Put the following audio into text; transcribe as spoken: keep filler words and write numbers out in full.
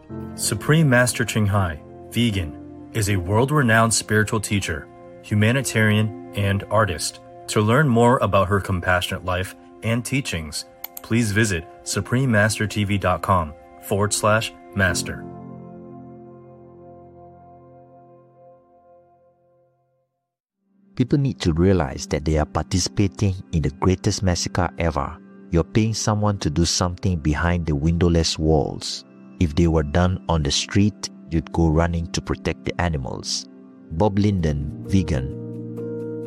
Supreme Master Ching Hai, vegan, is a world-renowned spiritual teacher, humanitarian, and artist. To learn more about her compassionate life and teachings, please visit suprememastertv.com forward slash master. People need to realize that they are participating in the greatest massacre ever. You're paying someone to do something behind the windowless walls. If they were done on the street, you'd go running to protect the animals. Bob Linden, vegan,